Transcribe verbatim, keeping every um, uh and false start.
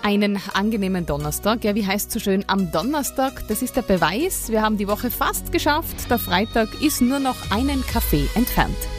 Einen angenehmen Donnerstag. Ja, wie heißt so schön, am Donnerstag, das ist der Beweis. Wir haben die Woche fast geschafft. Der Freitag ist nur noch einen Kaffee entfernt.